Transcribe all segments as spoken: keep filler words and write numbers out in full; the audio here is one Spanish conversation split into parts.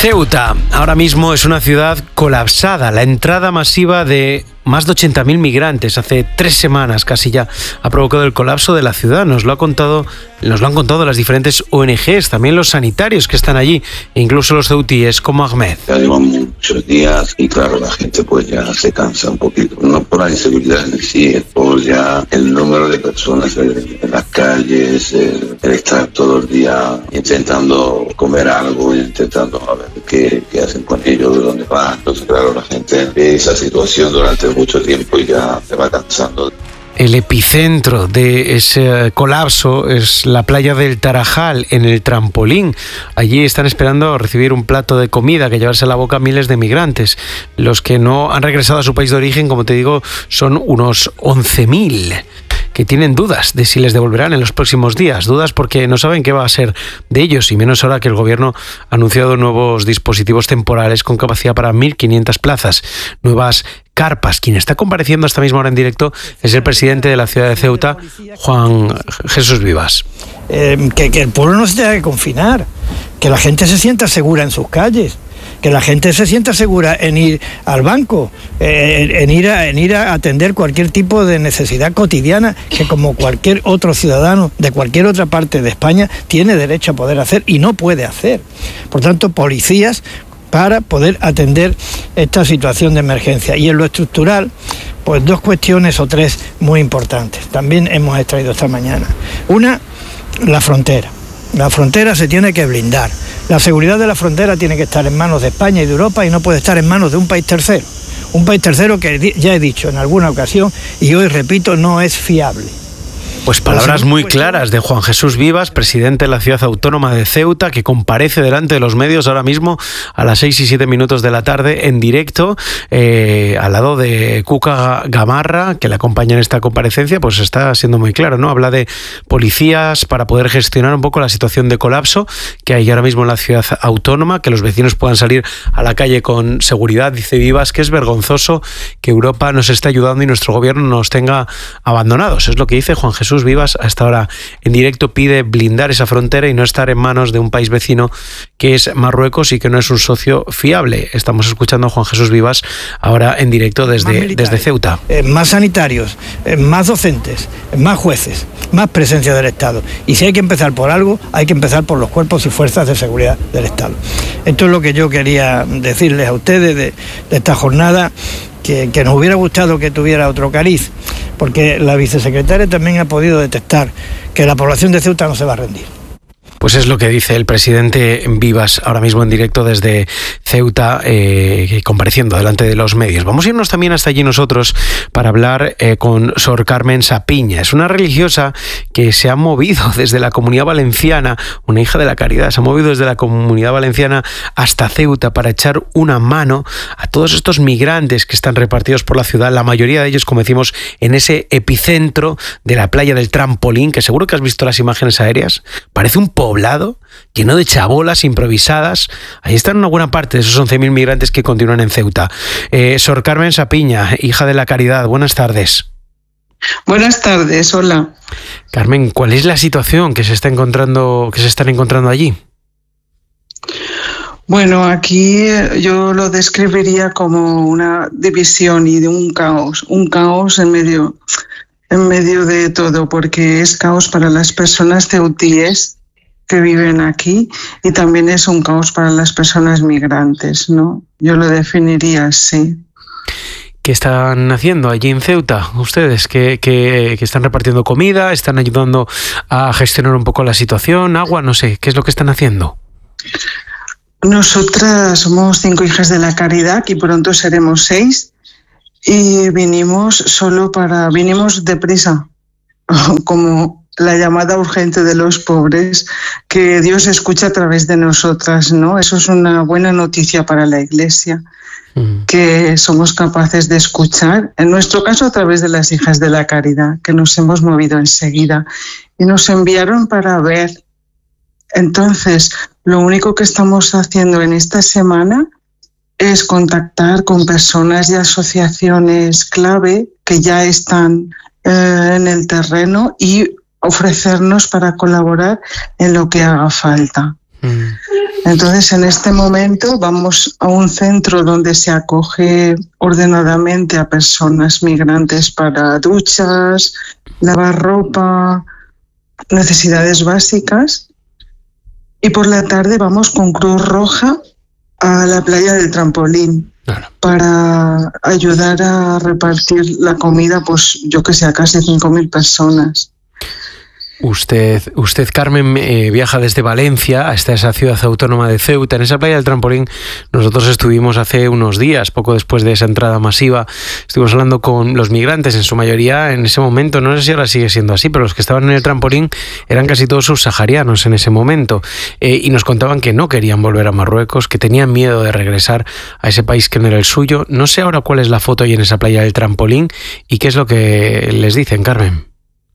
Ceuta ahora mismo es una ciudad colapsada. La entrada masiva de más de ochenta mil migrantes hace tres semanas casi ya ha provocado el colapso de la ciudad. Nos lo ha contado, nos lo han contado las diferentes O N Ges, también los sanitarios que están allí, e incluso los ceutíes como Ahmed. Ya llevan muchos días y claro, la gente pues ya se cansa un poquito. No por la inseguridad en sí, es por ya el número de personas en, en las calles, el, el estar todo el día intentando comer algo, intentando a ver qué, qué hacen con ellos, de dónde van. Entonces claro, la gente ve esa situación durante mucho tiempo y ya se va cansando. El epicentro de ese colapso es la playa del Tarajal, en el Trampolín. Allí están esperando recibir un plato de comida que llevarse a la boca miles de migrantes. Los que no han regresado a su país de origen, como te digo, son unos once mil, que tienen dudas de si les devolverán en los próximos días. Dudas porque no saben qué va a ser de ellos, y menos ahora que el gobierno ha anunciado nuevos dispositivos temporales con capacidad para mil quinientas plazas, nuevas carpas. Quien está compareciendo esta misma hora en directo es el presidente de la ciudad de Ceuta, Juan Jesús Vivas. Eh, que, que el pueblo no se tenga que confinar, que la gente se sienta segura en sus calles, que la gente se sienta segura en ir al banco, eh, en, ir a, en ir a atender cualquier tipo de necesidad cotidiana que como cualquier otro ciudadano de cualquier otra parte de España tiene derecho a poder hacer y no puede hacer. Por tanto, policías para poder atender esta situación de emergencia. Y en lo estructural, pues dos cuestiones o tres muy importantes. También hemos extraído esta mañana. Una, la frontera. La frontera se tiene que blindar. La seguridad de la frontera tiene que estar en manos de España y de Europa y no puede estar en manos de un país tercero. Un país tercero que ya he dicho en alguna ocasión y hoy repito, no es fiable. Pues palabras muy claras de Juan Jesús Vivas, presidente de la ciudad autónoma de Ceuta, que comparece delante de los medios ahora mismo a las seis y siete minutos de la tarde en directo, eh, al lado de Cuca Gamarra, que le acompaña en esta comparecencia. Pues está siendo muy claro, ¿no? Habla de policías para poder gestionar un poco la situación de colapso que hay ahora mismo en la ciudad autónoma, que los vecinos puedan salir a la calle con seguridad. Dice Vivas que es vergonzoso que Europa nos esté ayudando y nuestro gobierno nos tenga abandonados. Es lo que dice Juan Jesús Vivas hasta ahora en directo. Pide blindar esa frontera y no estar en manos de un país vecino que es Marruecos y que no es un socio fiable. Estamos escuchando a Juan Jesús Vivas ahora en directo desde, desde Ceuta. Eh, más sanitarios, eh, más docentes, eh, más jueces, más presencia del Estado. Y si hay que empezar por algo, hay que empezar por los cuerpos y fuerzas de seguridad del Estado. Esto es lo que yo quería decirles a ustedes de, de esta jornada. Que, que nos hubiera gustado que tuviera otro cariz, porque la vicesecretaria también ha podido detectar que la población de Ceuta no se va a rendir. Pues es lo que dice el presidente Vivas ahora mismo en directo desde Ceuta, eh, compareciendo delante de los medios. Vamos a irnos también hasta allí nosotros para hablar eh, con Sor Carmen Sapiña. Es una religiosa que se ha movido desde la Comunidad Valenciana, una hija de la Caridad, se ha movido desde la Comunidad Valenciana hasta Ceuta para echar una mano a todos estos migrantes que están repartidos por la ciudad, la mayoría de ellos, como decimos, en ese epicentro de la playa del Trampolín, que seguro que has visto las imágenes aéreas. Parece un poblado lleno de chabolas improvisadas. Ahí están una buena parte de esos once mil migrantes que continúan en Ceuta. Eh, Sor Carmen Sapiña, hija de la Caridad, buenas tardes. Buenas tardes, hola. Carmen, ¿cuál es la situación que se está encontrando, que se están encontrando allí? Bueno, aquí yo lo describiría como una división y de un caos, un caos en medio, en medio de todo, porque es caos para las personas ceutíes que viven aquí y también es un caos para las personas migrantes, ¿no? Yo lo definiría así. ¿Qué están haciendo allí en Ceuta ustedes? ¿Que, que, que están repartiendo comida? ¿Están ayudando a gestionar un poco la situación? ¿Agua? No sé, ¿qué es lo que están haciendo? Nosotras somos cinco hijas de la Caridad y pronto seremos seis y vinimos solo para... vinimos deprisa, como la llamada urgente de los pobres, que Dios escucha a través de nosotras, ¿no? Eso es una buena noticia para la Iglesia, mm. que somos capaces de escuchar, en nuestro caso a través de las hijas de la Caridad, que nos hemos movido enseguida y nos enviaron para ver. Entonces, lo único que estamos haciendo en esta semana es contactar con personas y asociaciones clave que ya están eh, en el terreno y ofrecernos para colaborar en lo que haga falta. Mm. Entonces, en este momento vamos a un centro donde se acoge ordenadamente a personas migrantes para duchas, lavar ropa, necesidades básicas. Y por la tarde vamos con Cruz Roja a la playa del Trampolín. Claro. Para ayudar a repartir la comida, pues yo que sé, a casi cinco mil personas. Usted, usted Carmen, eh, viaja desde Valencia hasta esa ciudad autónoma de Ceuta. En esa playa del Trampolín nosotros estuvimos hace unos días, poco después de esa entrada masiva, estuvimos hablando con los migrantes, en su mayoría en ese momento, no sé si ahora sigue siendo así, pero los que estaban en el Trampolín eran casi todos subsaharianos en ese momento, eh, y nos contaban que no querían volver a Marruecos, que tenían miedo de regresar a ese país que no era el suyo. No sé ahora cuál es la foto ahí en esa playa del Trampolín y qué es lo que les dicen, Carmen.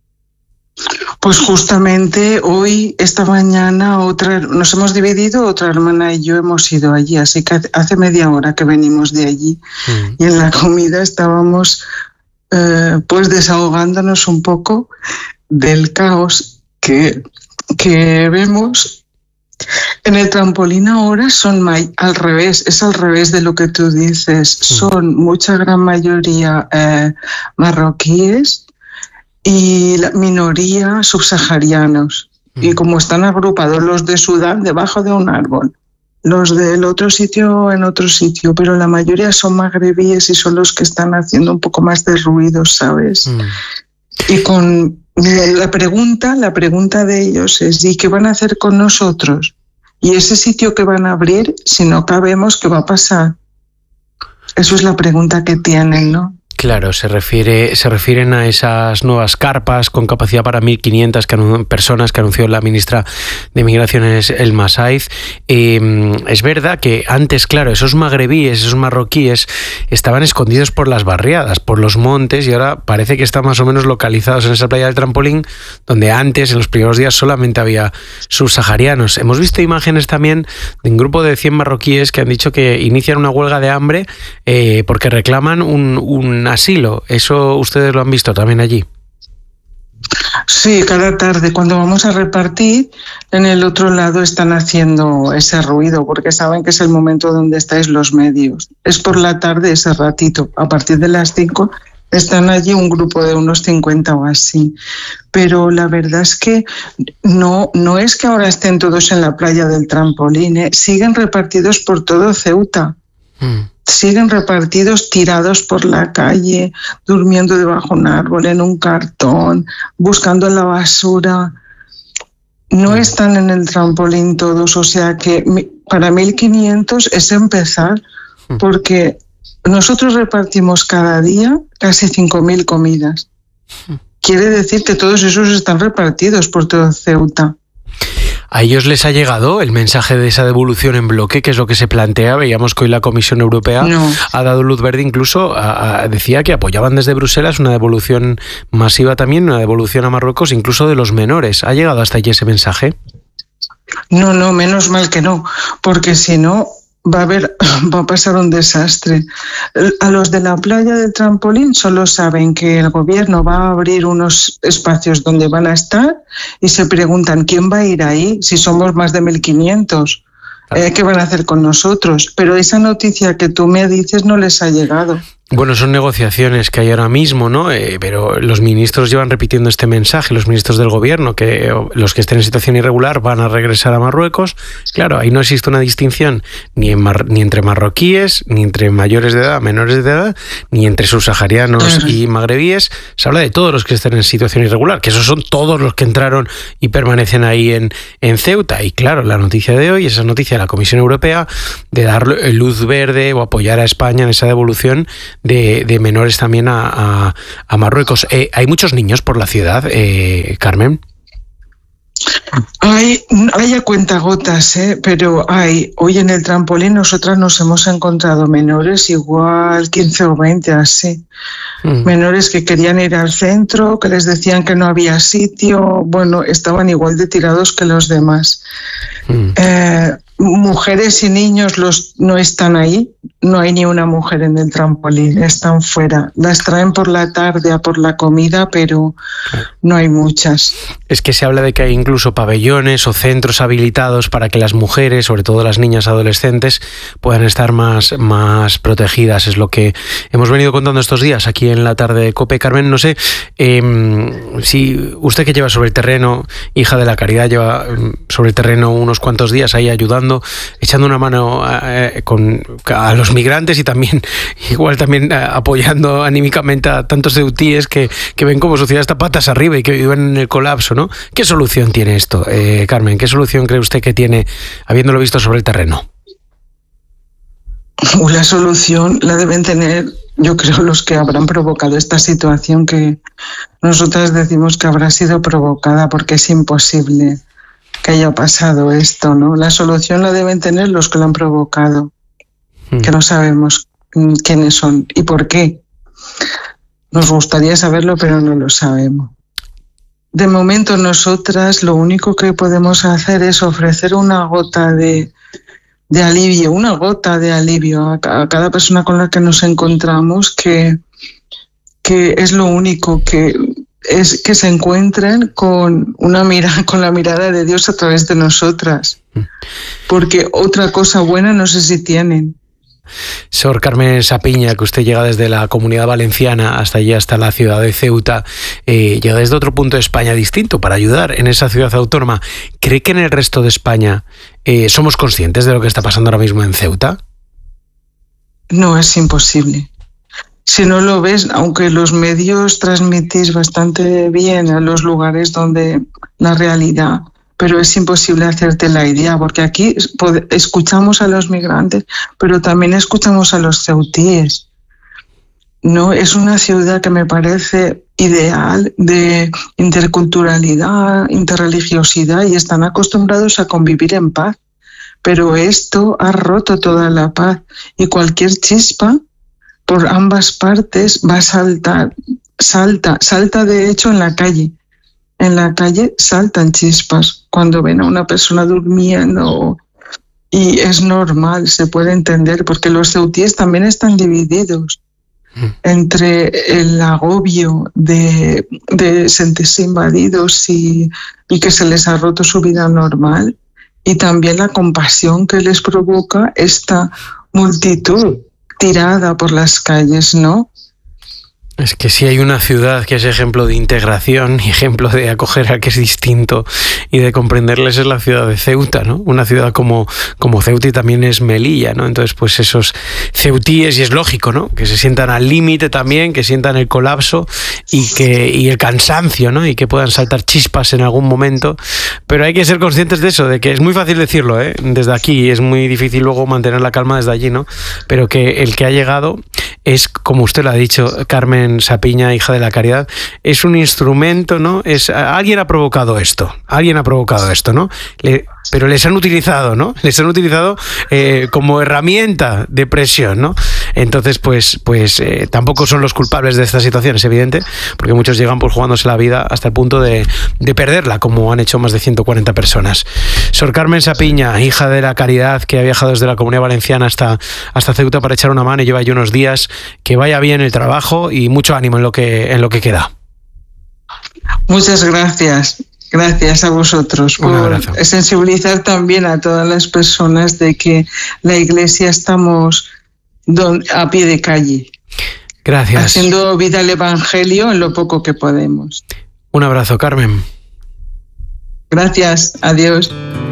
Pues justamente hoy, esta mañana, otra nos hemos dividido, otra hermana y yo hemos ido allí, así que hace media hora que venimos de allí. Mm. Y en la comida estábamos eh, pues desahogándonos un poco del caos que, que vemos. En el Trampolín ahora son may- al revés, es al revés de lo que tú dices, mm. son mucha gran mayoría eh, marroquíes y la minoría subsaharianos. Mm. Y como están agrupados los de Sudán debajo de un árbol, los del otro sitio en otro sitio, pero la mayoría son magrebíes y son los que están haciendo un poco más de ruido, ¿sabes? Mm. Y con la pregunta, la pregunta de ellos es, ¿y qué van a hacer con nosotros? Y ese sitio que van a abrir, si no cabemos, ¿qué va a pasar? Eso es la pregunta que tienen, ¿no? Claro, se refiere, se refieren a esas nuevas carpas con capacidad para mil quinientas que anun- personas que anunció la ministra de Migraciones, Elma Saiz. Eh, es verdad que antes, claro, esos magrebíes, esos marroquíes estaban escondidos por las barriadas, por los montes, y ahora parece que están más o menos localizados en esa playa del Trampolín, donde antes, en los primeros días, solamente había subsaharianos. Hemos visto imágenes también de un grupo de cien marroquíes que han dicho que inician una huelga de hambre eh, porque reclaman un, un asilo. ¿Eso ustedes lo han visto también allí? Sí, cada tarde cuando vamos a repartir, en el otro lado están haciendo ese ruido porque saben que es el momento donde estáis los medios. Es por la tarde ese ratito, a partir de las cinco están allí un grupo de unos cincuenta o así. Pero la verdad es que no, no es que ahora estén todos en la playa del Trampolín, ¿eh? Siguen repartidos por todo Ceuta. Mm. Siguen repartidos, tirados por la calle, durmiendo debajo de un árbol, en un cartón, buscando la basura. No están en el Trampolín todos, o sea que para mil quinientos es empezar, porque nosotros repartimos cada día casi cinco mil comidas. Quiere decir que todos esos están repartidos por todo Ceuta. ¿A ellos les ha llegado el mensaje de esa devolución en bloque, que es lo que se plantea? Veíamos que hoy la Comisión Europea no. ha dado luz verde, incluso a, a, decía que apoyaban desde Bruselas una devolución masiva también, una devolución a Marruecos, incluso de los menores. ¿Ha llegado hasta allí ese mensaje? No, no, menos mal que no, porque si no va a haber, va a pasar un desastre. A los de la playa del Trampolín solo saben que el gobierno va a abrir unos espacios donde van a estar y se preguntan quién va a ir ahí si somos más de mil quinientos. Eh, ¿Qué van a hacer con nosotros? Pero esa noticia que tú me dices no les ha llegado. Bueno, son negociaciones que hay ahora mismo, ¿no? Eh, pero los ministros llevan repitiendo este mensaje, los ministros del gobierno, que los que estén en situación irregular van a regresar a Marruecos. Claro, ahí no existe una distinción ni, en mar, ni entre marroquíes, ni entre mayores de edad, menores de edad, ni entre subsaharianos claro. y magrebíes. Se habla de todos los que estén en situación irregular, que esos son todos los que entraron y permanecen ahí en, en Ceuta. Y claro, la noticia de hoy, esa noticia de la Comisión Europea, de dar luz verde o apoyar a España en esa devolución De, de menores también a, a, a Marruecos. Eh, ¿Hay muchos niños por la ciudad, eh, Carmen? Hay, hay a cuentagotas, ¿eh? Pero hay. Hoy en el Trampolín nosotras nos hemos encontrado menores, igual quince o veinte, así. Mm. Menores que querían ir al centro, que les decían que no había sitio. Bueno, estaban igual de tirados que los demás. Mm. Eh, mujeres y niños los, no están ahí. no hay ni una mujer en el trampolín, están fuera. Las traen por la tarde a por la comida, pero no hay muchas. Es que se habla de que hay incluso pabellones o centros habilitados para que las mujeres, sobre todo las niñas adolescentes, puedan estar más, más protegidas. Es lo que hemos venido contando estos días aquí en la tarde de COPE. Carmen, no sé eh, si usted, que lleva sobre el terreno, hija de la Caridad, lleva sobre el terreno unos cuantos días ahí ayudando, echando una mano eh, con, a los migrantes y también igual también apoyando anímicamente a tantos ceutíes que, que ven como sociedad está patas arriba y que viven en el colapso, ¿no? ¿Qué solución tiene esto, eh, Carmen? ¿Qué solución cree usted que tiene, habiéndolo visto sobre el terreno? La solución la deben tener, yo creo, los que habrán provocado esta situación, que nosotras decimos que habrá sido provocada, porque es imposible que haya pasado esto, ¿no? La solución la deben tener los que lo han provocado, mm. que no sabemos quiénes son y por qué. Nos gustaría saberlo, pero no lo sabemos. De momento, nosotras lo único que podemos hacer es ofrecer una gota de, de alivio, una gota de alivio a, a cada persona con la que nos encontramos, que, que es lo único que... es que se encuentren con una mirada, con la mirada de Dios a través de nosotras, porque otra cosa buena no sé si tienen. Sor Carmen Sapiña, que usted llega desde la Comunidad Valenciana hasta allí, hasta la ciudad de Ceuta, eh, llega desde otro punto de España distinto para ayudar en esa ciudad autónoma. ¿Cree que en el resto de España eh, somos conscientes de lo que está pasando ahora mismo en Ceuta? No, es imposible. Si no lo ves, aunque los medios transmitís bastante bien a los lugares donde la realidad, pero es imposible hacerte la idea, porque aquí escuchamos a los migrantes, pero también escuchamos a los ceutíes. No, es una ciudad que me parece ideal de interculturalidad, interreligiosidad, y están acostumbrados a convivir en paz. Pero esto ha roto toda la paz, y cualquier chispa por ambas partes va a saltar, salta, salta de hecho en la calle. En la calle saltan chispas cuando ven a una persona durmiendo, y es normal, se puede entender, porque los ceutíes también están divididos mm. entre el agobio de, de sentirse invadidos y, y que se les ha roto su vida normal, y también la compasión que les provoca esta multitud tirada por las calles, ¿no? Es que si hay una ciudad que es ejemplo de integración y ejemplo de acoger a que es distinto y de comprenderles, es la ciudad de Ceuta, ¿no? Una ciudad como, como Ceuta, y también es Melilla, ¿no? Entonces, pues esos ceutíes, y es lógico, ¿no? Que se sientan al límite también, que sientan el colapso y, que, y el cansancio, ¿no? Y que puedan saltar chispas en algún momento. Pero hay que ser conscientes de eso, de que es muy fácil decirlo, ¿eh? Desde aquí, es muy difícil luego mantener la calma desde allí, ¿no? Pero que el que ha llegado es, como usted lo ha dicho, Carmen Sapiña, hija de la Caridad, es un instrumento, ¿no? Es, alguien ha provocado esto, alguien ha provocado esto, ¿no? Le, pero les han utilizado, ¿no? Les han utilizado eh, como herramienta de presión, ¿no? Entonces, pues, pues eh, tampoco son los culpables de esta situación, es evidente, porque muchos llegan por jugándose la vida hasta el punto de, de perderla, como han hecho más de ciento cuarenta personas. Sor Carmen Sapiña, hija de la Caridad, que ha viajado desde la Comunidad Valenciana hasta, hasta Ceuta para echar una mano y lleva allí unos días, que vaya bien el trabajo y mucho ánimo en lo que, en lo que queda. Muchas gracias. Gracias a vosotros por sensibilizar también a todas las personas de que la Iglesia estamos a pie de calle. Gracias. Haciendo vida al Evangelio en lo poco que podemos. Un abrazo, Carmen. Gracias. Adiós.